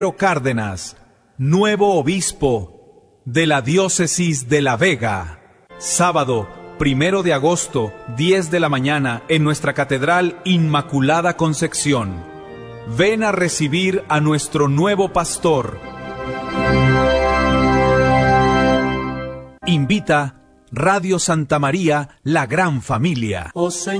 Cárdenas, nuevo obispo de la diócesis de La Vega. Sábado 1 de agosto, 10 de la mañana, en nuestra Catedral Inmaculada Concepción. Ven a recibir a nuestro nuevo pastor. Invita Radio Santa María, la gran familia. Oh, Señor.